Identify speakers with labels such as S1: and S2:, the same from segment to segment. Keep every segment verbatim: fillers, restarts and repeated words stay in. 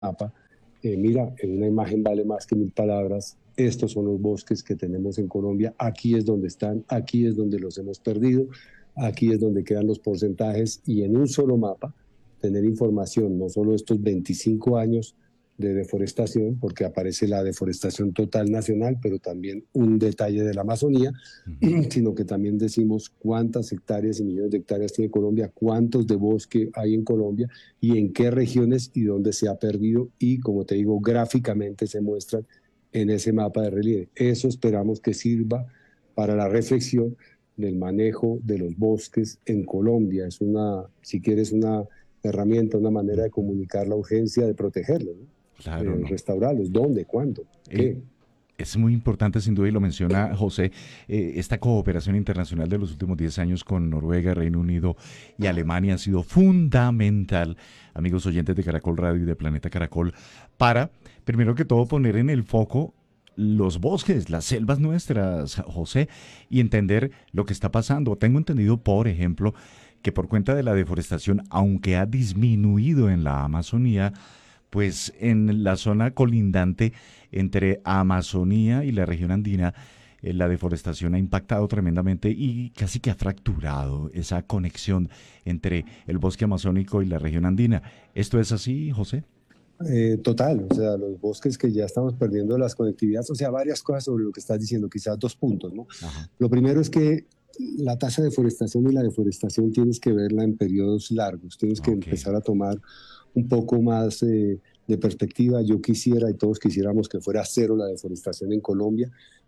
S1: mapa, eh, mira, en una imagen vale más que mil palabras, estos son los bosques que tenemos en Colombia, aquí es donde están, aquí es donde los hemos perdido, aquí es donde quedan los porcentajes y en un solo mapa tener información, no solo estos veinticinco años de deforestación, porque aparece la deforestación total nacional, pero también un detalle de la Amazonía,
S2: Ujú.
S1: sino que también decimos cuántas hectáreas y millones de hectáreas tiene Colombia, cuántos de bosque hay en Colombia y en qué regiones y dónde se ha perdido y, como te digo, gráficamente se muestran en ese mapa de relieve. Eso esperamos que sirva para la reflexión del manejo de los bosques en Colombia. Es una, si quieres, una herramienta, una manera de
S2: Ujú.
S1: comunicar la urgencia de protegerlos, ¿no?
S2: Claro,
S1: Eh,
S2: no.
S1: restaurarlos, ¿dónde? ¿Cuándo?
S2: Eh,
S1: ¿Qué?
S2: es muy importante, sin duda, y lo menciona José, eh, esta cooperación internacional de los últimos diez años con Noruega, Reino Unido y Alemania ha sido fundamental, amigos oyentes de Caracol Radio y de Planeta Caracol, para, primero que todo, poner en el foco los bosques, las selvas nuestras, José, y entender lo que está pasando. Tengo entendido, por ejemplo, que por cuenta de la deforestación, aunque ha disminuido en la Amazonía, pues en la zona colindante entre Amazonía y la región andina, eh, la deforestación ha impactado tremendamente y casi que ha fracturado esa conexión entre el bosque amazónico y la región andina. ¿Esto es así, José?
S1: Eh, total, o sea, los bosques que ya estamos perdiendo las conectividades, o sea, varias cosas sobre lo que estás diciendo, quizás dos puntos, ¿no?
S2: Ajá.
S1: Lo primero es que la tasa de deforestación y la deforestación tienes que verla en periodos largos, tienes que
S2: Ok.
S1: empezar a tomar un poco más eh, de perspectiva. Yo quisiera y todos quisiéramos que fuera cero la deforestación en Colombia.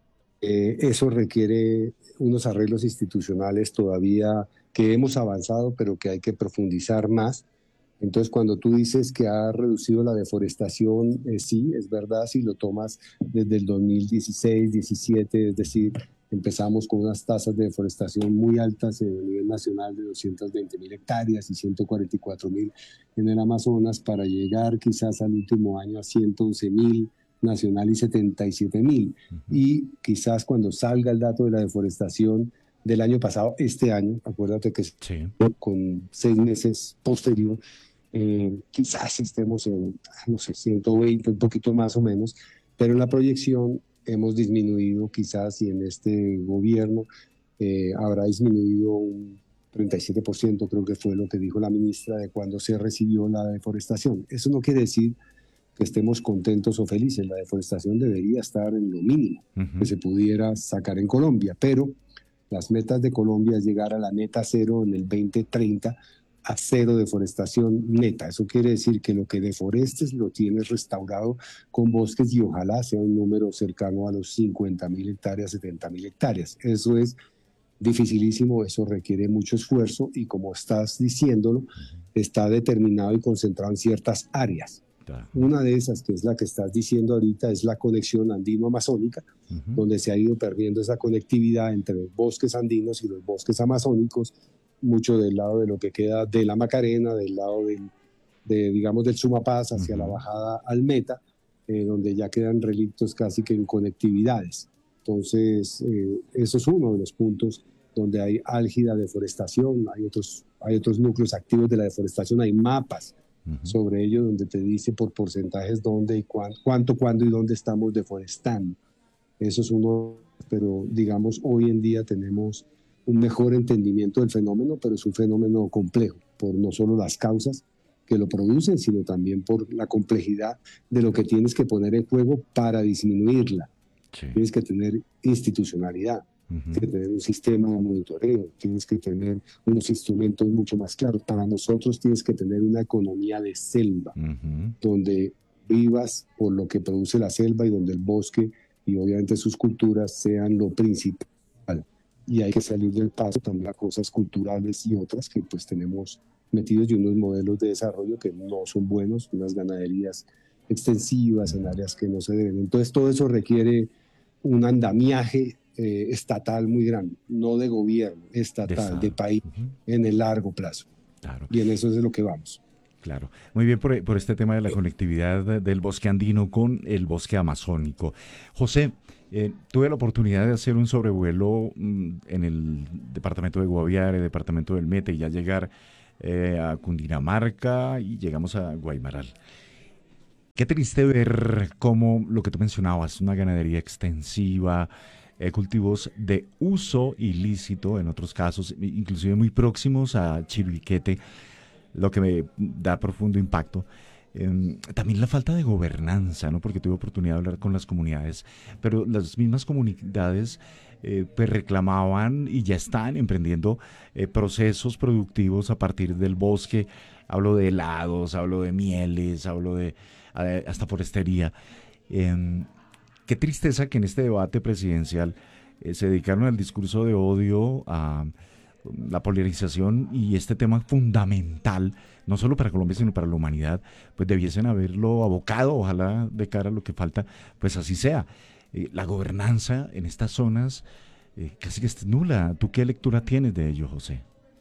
S1: Eh, eso requiere unos arreglos institucionales todavía que hemos avanzado, pero que hay que profundizar más. Entonces, cuando tú dices que ha reducido la deforestación, eh, sí, es verdad, si lo tomas desde el dos mil dieciséis, diecisiete, es decir, empezamos con unas tasas de deforestación muy altas a nivel nacional de doscientas veinte mil hectáreas y ciento cuarenta y cuatro mil en el Amazonas para llegar quizás al último año a ciento once mil nacional y setenta y siete mil.
S2: Ujú.
S1: Y quizás cuando salga el dato de la deforestación del año pasado, este año, acuérdate que
S2: Sí.
S1: con seis meses posterior, eh, quizás estemos en, no sé, ciento veinte, un poquito más o menos, pero en la proyección hemos disminuido quizás y en este gobierno eh, habrá disminuido un treinta y siete por ciento, creo que fue lo que dijo la ministra de cuando se recibió la deforestación. Eso no quiere decir que estemos contentos o felices, la deforestación debería estar en lo mínimo que
S2: Ujú.
S1: se pudiera sacar en Colombia, pero las metas de Colombia es llegar a la neta cero en el dos mil treinta, a cero deforestación neta. Eso quiere decir que lo que deforestes lo tienes restaurado con bosques y ojalá sea un número cercano a los cincuenta mil hectáreas, setenta mil hectáreas. Eso es dificilísimo, eso requiere mucho esfuerzo y como estás diciéndolo,
S2: Ujú.
S1: está determinado y concentrado en ciertas áreas.
S2: Ajá.
S1: Una de esas, que es la que estás diciendo ahorita, es la conexión andino-amazónica,
S2: Ujú.
S1: donde se ha ido perdiendo esa conectividad entre los bosques andinos y los bosques amazónicos, mucho del lado de lo que queda de la Macarena, del lado del, de, digamos, del Sumapaz hacia la
S2: Ujú.
S1: bajada al Meta, eh, donde ya quedan relictos casi que en conectividades. Entonces, eh, eso es uno de los puntos donde hay álgida deforestación, hay otros, hay otros núcleos activos de la deforestación, hay mapas
S2: Ujú.
S1: sobre ello donde te dice por porcentajes dónde y cuánto, cuánto, cuándo y dónde estamos deforestando. Eso es uno, pero digamos, hoy en día tenemos un mejor entendimiento del fenómeno, pero es un fenómeno complejo, por no solo las causas que lo producen, sino también por la complejidad de lo que tienes que poner en juego para disminuirla.
S2: Sí.
S1: Tienes que tener institucionalidad, tienes
S2: Ujú.
S1: que tener un sistema de monitoreo, tienes que tener unos instrumentos mucho más claros. Para nosotros tienes que tener una economía de selva,
S2: Ujú.
S1: donde vivas por lo que produce la selva y donde el bosque y obviamente sus culturas sean lo principal. Y hay que salir del paso también a cosas culturales y otras que pues tenemos metidos y unos modelos de desarrollo que no son buenos, unas ganaderías extensivas en
S2: Ujú.
S1: áreas que no se deben. Entonces todo eso requiere un andamiaje eh, estatal muy grande, no de gobierno,
S2: De
S1: estatal, de
S2: Estado.
S1: país,
S2: Ujú.
S1: en el largo plazo.
S2: Claro.
S1: Y en eso es de lo que vamos.
S2: Claro, muy bien por, por este tema de la conectividad de- del bosque andino con el bosque amazónico. José, eh, tuve la oportunidad de hacer un sobrevuelo mm, en el departamento de Guaviare, departamento del Meta, y ya llegar eh, a Cundinamarca y llegamos a Guaymaral. qué triste ver cómo lo que tú mencionabas, una ganadería extensiva, eh, cultivos de uso ilícito, en otros casos, inclusive muy próximos a Chiribiquete, lo que me da profundo impacto. Eh, también la falta de gobernanza, ¿no? Porque tuve oportunidad de hablar con las comunidades, pero las mismas comunidades eh, pues reclamaban y ya están emprendiendo eh, procesos productivos a partir del bosque. Hablo de helados, hablo de mieles, hablo de eh, hasta forestería. Eh, Qué tristeza que en este debate presidencial eh, se dedicaron al discurso de odio, a la polarización y este tema fundamental, no solo para Colombia, sino para la humanidad, pues debiesen haberlo abocado, ojalá de cara a lo que falta, pues así sea. Eh, la gobernanza en estas zonas eh, casi que es nula. ¿Tú qué lectura tienes de ello, José?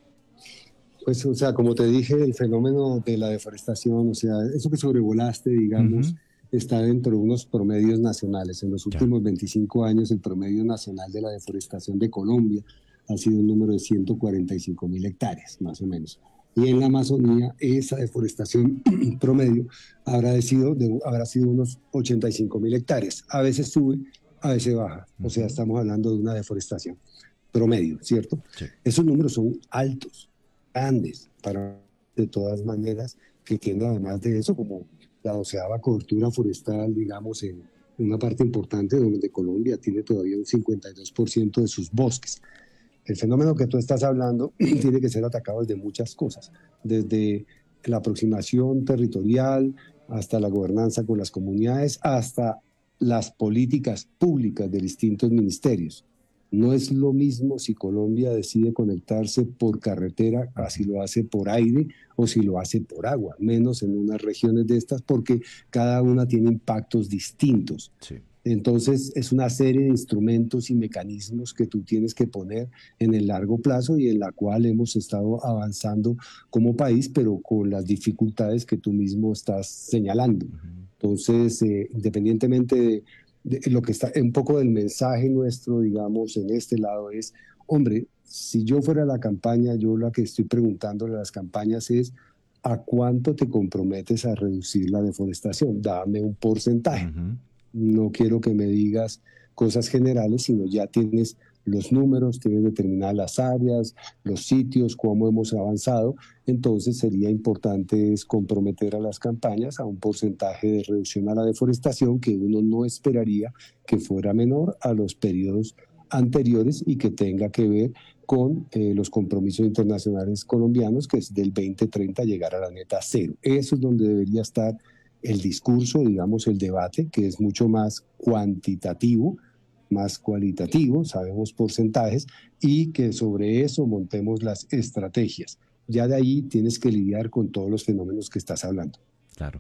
S1: Pues, o sea, como te dije, el fenómeno de la deforestación, o sea, eso que sobrevolaste, digamos,
S2: Ujú.
S1: está dentro de unos promedios nacionales. En los
S2: Ya.
S1: últimos veinticinco años, el promedio nacional de la deforestación de Colombia ha sido un número de ciento cuarenta y cinco mil hectáreas, más o menos. Y en la Amazonía, esa deforestación promedio habrá sido, de, habrá sido unos ochenta y cinco mil hectáreas. A veces sube, a veces baja. O sea,
S2: Ujú.
S1: estamos hablando de una deforestación promedio, ¿cierto?
S2: Sí.
S1: Esos números son altos, grandes, para de todas maneras, que tiene además de eso como la doceava cobertura forestal, digamos, en una parte importante donde Colombia tiene todavía un cincuenta y dos por ciento de sus bosques. El fenómeno que tú estás hablando tiene que ser atacado desde muchas cosas, desde la aproximación territorial, hasta la gobernanza con las comunidades, hasta las políticas públicas de distintos ministerios. No es lo mismo si Colombia decide conectarse por carretera, así
S2: Ujú.
S1: lo hace por aire o si lo hace por agua, menos en unas regiones de estas porque cada una tiene impactos distintos.
S2: Sí.
S1: Entonces, es una serie de instrumentos y mecanismos que tú tienes que poner en el largo plazo y en la cual hemos estado avanzando como país, pero con las dificultades que tú mismo estás señalando.
S2: Ujú.
S1: Entonces, eh, independientemente de, de lo que está, un poco del mensaje nuestro, digamos, en este lado es, hombre, si yo fuera la campaña, yo lo que estoy preguntándole a las campañas es, ¿a cuánto te comprometes a reducir la deforestación? Dame un porcentaje.
S2: Ujú.
S1: No quiero que me digas cosas generales, sino ya tienes los números, tienes determinadas las áreas, los sitios, cómo hemos avanzado. Entonces sería importante es comprometer a las campañas a un porcentaje de reducción a la deforestación que uno no esperaría que fuera menor a los periodos anteriores y que tenga que ver con eh, los compromisos internacionales colombianos, que es del veinte treinta llegar a la meta cero. Eso es donde debería estar el discurso, digamos, el debate, que es mucho más cuantitativo, más cualitativo, sabemos porcentajes, y que sobre eso montemos las estrategias. Ya de ahí tienes que lidiar con todos los fenómenos que estás hablando.
S2: Claro.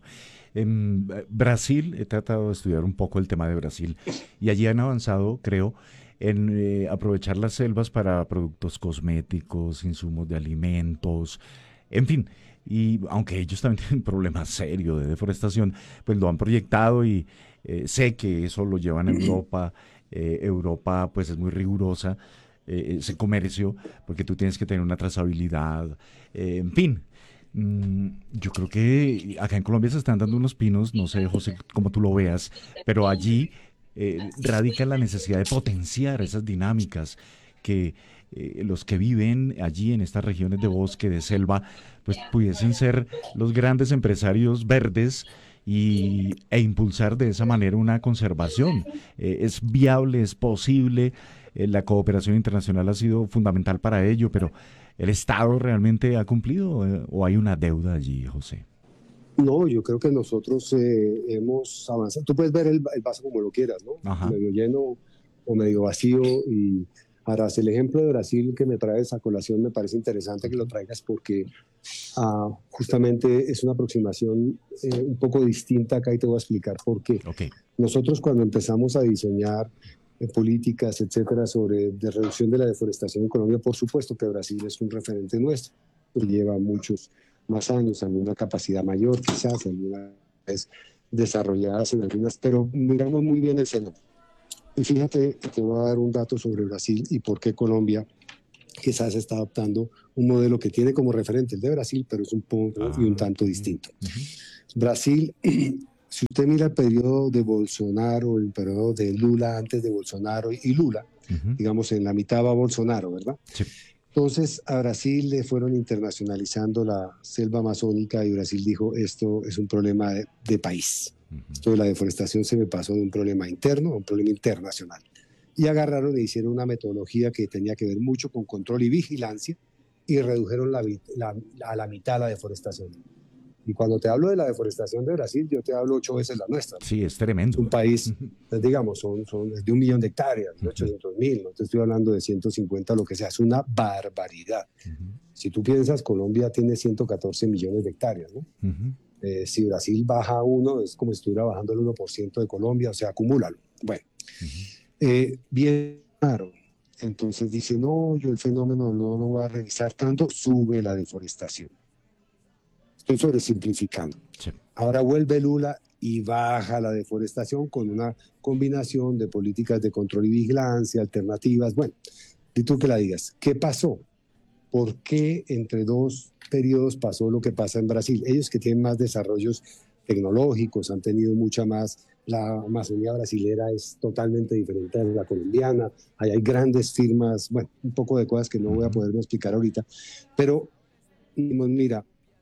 S2: En eh, Brasil, he tratado de estudiar un poco el tema de Brasil y allí han avanzado, creo, en eh, aprovechar las selvas para productos cosméticos, insumos de alimentos, en fin. Y aunque ellos también tienen un problema serio de deforestación, pues lo han proyectado y eh, sé que eso lo llevan a Europa. Eh, Europa pues es muy rigurosa, eh, ese comercio, porque tú tienes que tener una trazabilidad, eh, en fin. Mm, yo creo que acá en Colombia se están dando unos pinos, no sé, José, cómo tú lo veas, pero allí eh, radica la necesidad de potenciar esas dinámicas que eh, los que viven allí en estas regiones de bosque, de selva, pues pudiesen ser los grandes empresarios verdes y, e impulsar de esa manera una conservación. Eh, es viable, es posible, eh, la cooperación internacional ha sido fundamental para ello, pero ¿el Estado realmente ha cumplido eh, o hay una deuda allí, José?
S1: No, yo creo que nosotros eh, hemos avanzado. Tú puedes ver el, el vaso como lo quieras, ¿no?
S2: Ajá.
S1: Medio lleno o medio vacío. Y harás el ejemplo de Brasil que me traes a colación, me parece interesante que lo
S2: Uh-huh.
S1: traigas porque uh, justamente es una aproximación eh, un poco distinta acá y te voy a explicar por qué.
S2: Ok.
S1: Nosotros cuando empezamos a diseñar eh, políticas, etcétera, sobre de reducción de la deforestación en Colombia, por supuesto que Brasil es un referente nuestro, lleva muchos más años, alguna capacidad mayor quizás, algunas desarrolladas en algunas, pero miramos muy bien el fenómeno. Y fíjate, te voy a dar un dato sobre Brasil y por qué Colombia quizás está adoptando un modelo que tiene como referente el de Brasil, pero es un poco y un
S2: Ah,
S1: tanto
S2: ok.
S1: distinto.
S2: Uh-huh.
S1: Brasil si usted mira el periodo de Bolsonaro, el periodo de Lula antes de Bolsonaro y Lula, uh-huh. digamos en la mitad va Bolsonaro, ¿verdad?
S2: Sí.
S1: Entonces a Brasil le fueron internacionalizando la selva amazónica y Brasil dijo, esto es un problema de, de país. Uh-huh. Esto de la deforestación se me pasó de un problema interno a un problema internacional. Y agarraron e hicieron una metodología que tenía que ver mucho con control y vigilancia y redujeron la, la, a la mitad la deforestación. Y cuando te hablo de la deforestación de Brasil, yo te hablo ocho veces la nuestra.
S2: Sí, es tremendo.
S1: Es un país, digamos, son, son de un millón de hectáreas, de ochocientos mil, no te estoy hablando de ciento cincuenta, lo que sea, es una barbaridad. Uh-huh. Si tú piensas, Colombia tiene ciento catorce millones de hectáreas, ¿no? Uh-huh. Eh, si Brasil baja a uno, es como si estuviera bajando el uno por ciento de Colombia, o sea, acumúlalo. Bueno, uh-huh. eh, bien claro. Entonces dice, no, yo el fenómeno no lo voy a revisar tanto, sube la deforestación. Estoy sobresimplificando. Sí. Ahora vuelve Lula y baja la deforestación con una combinación de políticas de control y vigilancia, alternativas. Bueno, y tú que la digas, ¿qué pasó? ¿Por qué entre dos periodos pasó lo que pasa en Brasil? Ellos que tienen más desarrollos tecnológicos, han tenido mucha más, la Amazonía brasilera es totalmente diferente de la colombiana, ahí hay grandes firmas, bueno, un poco de cosas que no voy a poderme explicar ahorita, pero mira,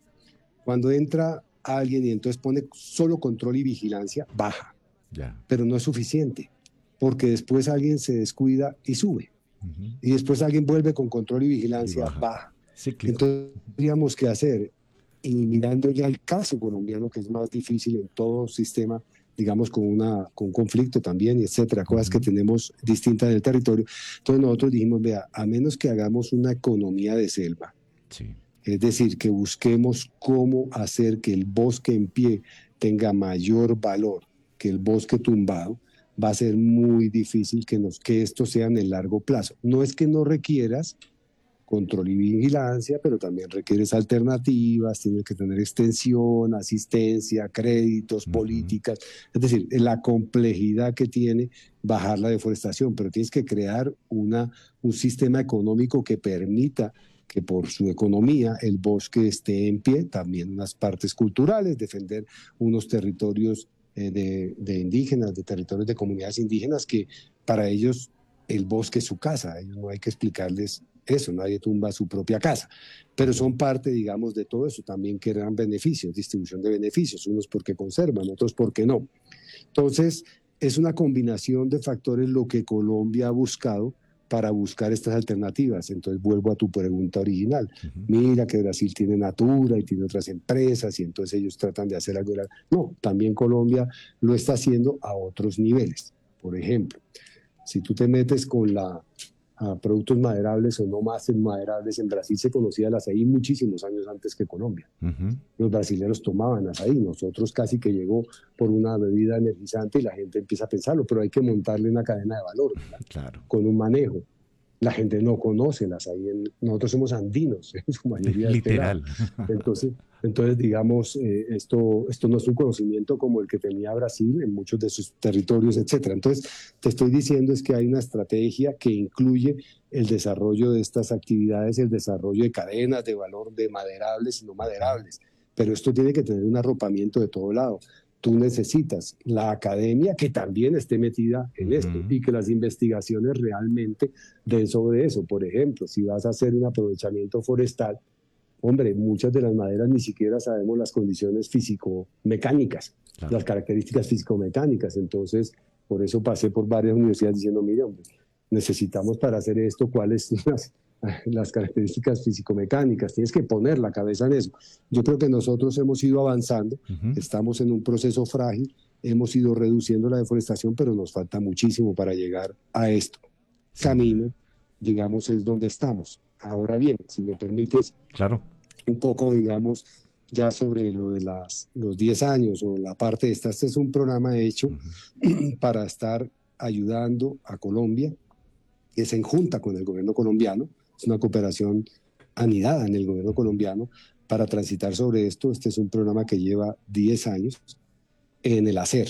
S1: cuando entra alguien y entonces pone solo control y vigilancia, baja. Yeah. Pero no es suficiente, porque después alguien se descuida y sube. Uh-huh. Y después alguien vuelve con control y vigilancia, y baja. baja. Sí, entonces, tendríamos que hacer, y mirando ya el caso colombiano, que es más difícil en todo sistema, digamos, con, una, con un conflicto también, y etcétera, cosas uh-huh. que tenemos distintas en el territorio. Entonces nosotros dijimos, vea, a menos que hagamos una economía de selva, sí. Es decir, que busquemos cómo hacer que el bosque en pie tenga mayor valor que el bosque tumbado, va a ser muy difícil que, nos, que esto sea en el largo plazo. No es que no requieras control y vigilancia, pero también requieres alternativas, tienes que tener extensión, asistencia, créditos, uh-huh. políticas. Es decir, la complejidad que tiene bajar la deforestación, pero tienes que crear una, un sistema económico que permita que por su economía el bosque esté en pie, también unas partes culturales, defender unos territorios eh, de, de indígenas, de territorios de comunidades indígenas, que para ellos el bosque es su casa, a ellos no hay que explicarles eso, nadie tumba su propia casa, pero son parte, digamos, de todo eso, también que dan beneficios, distribución de beneficios, unos porque conservan, otros porque no. Entonces, es una combinación de factores lo que Colombia ha buscado para buscar estas alternativas. Entonces vuelvo a tu pregunta original. Uh-huh. Mira que Brasil tiene Natura y tiene otras empresas y entonces ellos tratan de hacer algo. No, también Colombia lo está haciendo a otros niveles. Por ejemplo, si tú te metes con la a productos maderables o no más maderables, en Brasil se conocía el azaí muchísimos años antes que Colombia. Uh-huh. Los brasileños tomaban azaí, nosotros casi que llegó por una bebida energizante y la gente empieza a pensarlo, pero hay que montarle una cadena de valor, claro. con un manejo. La gente no conoce el azaí, nosotros somos andinos en su mayoría.
S2: Literal.
S1: Entonces, entonces digamos, eh, esto, esto no es un conocimiento como el que tenía Brasil en muchos de sus territorios, etcétera. Entonces, te estoy diciendo es que hay una estrategia que incluye el desarrollo de estas actividades, el desarrollo de cadenas de valor de maderables y no maderables, pero esto tiene que tener un arropamiento de todo lado. Tú necesitas la academia que también esté metida en uh-huh. esto y que las investigaciones realmente den sobre eso. Por ejemplo, si vas a hacer un aprovechamiento forestal, hombre, muchas de las maderas ni siquiera sabemos las condiciones físico-mecánicas, claro. las características físico-mecánicas. Entonces, por eso pasé por varias universidades diciendo, mire, hombre, necesitamos para hacer esto cuáles las, las características físico-mecánicas. Tienes que poner la cabeza en eso. Yo creo que nosotros hemos ido avanzando, uh-huh. estamos en un proceso frágil, hemos ido reduciendo la deforestación, pero nos falta muchísimo para llegar a esto. Sí. Camino, digamos, es donde estamos. Ahora bien, si me permites,
S2: claro.
S1: un poco, digamos, ya sobre lo de las, los diez años o la parte de esta. Este es un programa hecho uh-huh. para estar ayudando a Colombia, que se enjunta con el gobierno colombiano, es una cooperación anidada en el gobierno colombiano para transitar sobre esto. Este es un programa que lleva diez años en el hacer.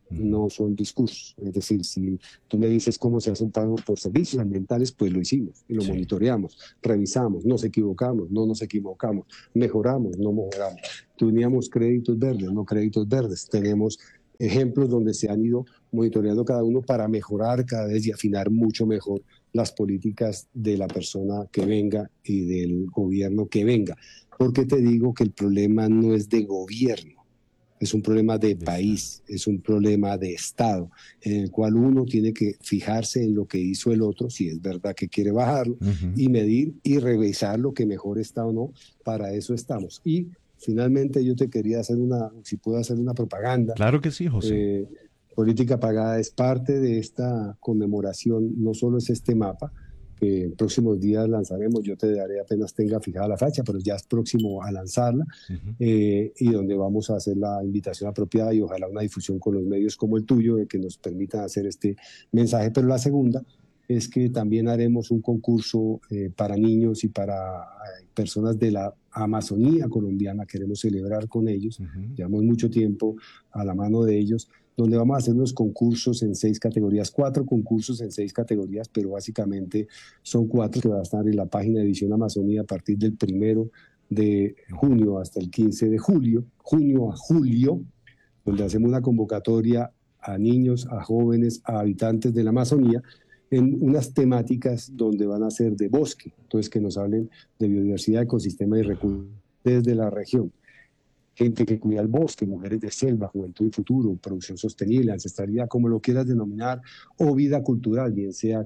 S1: no son discursos. Es decir, si tú me dices cómo se hace un pago por servicios ambientales, pues lo hicimos y lo sí. monitoreamos, revisamos, nos equivocamos, no nos equivocamos, mejoramos, no mejoramos. Teníamos créditos verdes, no créditos verdes. Tenemos ejemplos donde se han ido monitoreando cada uno para mejorar cada vez y afinar mucho mejor las políticas de la persona que venga y del gobierno que venga. Porque te digo que el problema no es de gobierno, es un problema de país, es un problema de Estado, en el cual uno tiene que fijarse en lo que hizo el otro, si es verdad que quiere bajarlo, uh-huh. y medir y revisar lo que mejor está o no. Para eso estamos. Y finalmente yo te quería hacer una, si puedo hacer una propaganda.
S2: Claro que sí, José.
S1: Eh, Política Pagada es parte de esta conmemoración, no solo es este mapa, que en próximos días lanzaremos, yo te daré apenas tenga fijada la fecha, pero ya es próximo a lanzarla, uh-huh. eh, y donde vamos a hacer la invitación apropiada y ojalá una difusión con los medios como el tuyo, de que nos permitan hacer este mensaje. Pero la segunda es que también haremos un concurso eh, para niños y para eh, personas de la Amazonía colombiana, queremos celebrar con ellos, uh-huh. llevamos mucho tiempo a la mano de ellos, donde vamos a hacer unos concursos en seis categorías, cuatro concursos en seis categorías, pero básicamente son cuatro que van a estar en la página de Visión Amazonía a partir del primero de junio hasta el quince de julio, junio a julio, donde hacemos una convocatoria a niños, a jóvenes, a habitantes de la Amazonía, en unas temáticas donde van a ser de bosque, entonces que nos hablen de biodiversidad, ecosistema y recursos desde la región. Gente que cuida el bosque, mujeres de selva, juventud y futuro, producción sostenible, ancestralidad, como lo quieras denominar, o vida cultural, bien sea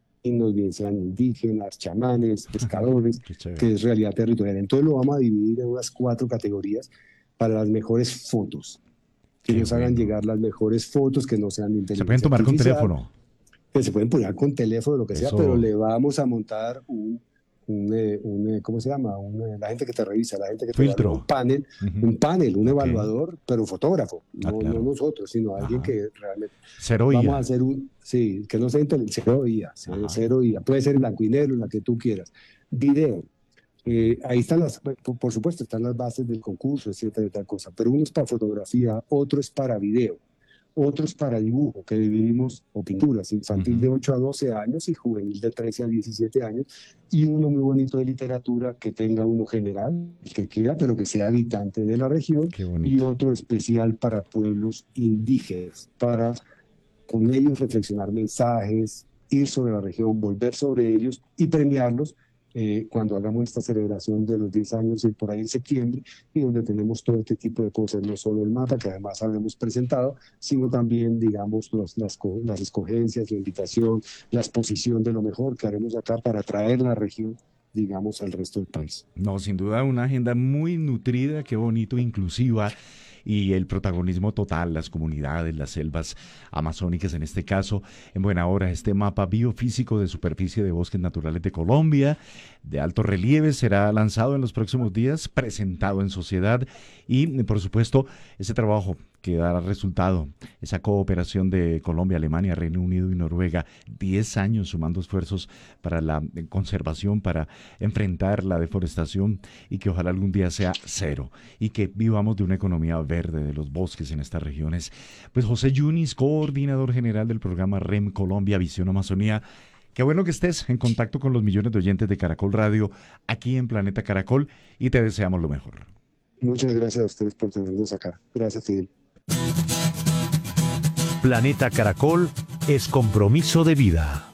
S1: bien sean indígenas, chamanes, pescadores, que es realidad territorial. Entonces lo vamos a dividir en unas cuatro categorías para las mejores fotos, que Qué nos bueno. hagan llegar las mejores fotos, que no sean de inteligencia.
S2: Se pueden tomar con teléfono.
S1: Que se pueden poner con teléfono, lo que Eso. sea, pero le vamos a montar un Un, un, ¿cómo se llama? Un, la gente que te revisa, la gente que te
S2: Filtro.
S1: un panel, uh-huh. un panel, un okay. evaluador, pero fotógrafo, ah, no,
S2: claro.
S1: no nosotros, sino Ajá. alguien que realmente
S2: cero
S1: vamos
S2: I A.
S1: a hacer un, sí, que no sea cero I A, cero I A, puede ser en blanco y negro, la que tú quieras. Video, eh, ahí están las, por supuesto, están las bases del concurso, etcétera, y tal cosa, pero uno es para fotografía, otro es para video. Otros para dibujo, que dividimos, o pinturas, infantil uh-huh. de ocho a doce años y juvenil de trece a diecisiete años, y uno muy bonito de literatura que tenga uno general, el que quiera, pero que sea habitante de la región, y otro especial para pueblos indígenas, para con ellos reflexionar mensajes, ir sobre la región, volver sobre ellos y premiarlos Eh, cuando hagamos esta celebración de los diez años y por ahí en septiembre, y donde tenemos todo este tipo de cosas, no solo el mapa que además habremos presentado, sino también, digamos, los, las, las escogencias, la invitación, la exposición de lo mejor que haremos acá para traer la región, digamos, al resto del país.
S2: No, sin duda una agenda muy nutrida, qué bonito, inclusiva, y el protagonismo total, las comunidades, las selvas amazónicas en este caso. En buena hora, este mapa biofísico de superficie de bosques naturales de Colombia, de alto relieve, será lanzado en los próximos días, presentado en sociedad y, por supuesto, ese trabajo que dará resultado, esa cooperación de Colombia, Alemania, Reino Unido y Noruega, diez años sumando esfuerzos para la conservación, para enfrentar la deforestación y que ojalá algún día sea cero y que vivamos de una economía verde de los bosques en estas regiones. Pues José Yunis, coordinador general del programa R E M Colombia Visión Amazonía, qué bueno que estés en contacto con los millones de oyentes de Caracol Radio aquí en Planeta Caracol y te deseamos lo mejor.
S1: Muchas gracias a ustedes por tenernos acá. Gracias, Fidel.
S3: Planeta Caracol es compromiso de vida.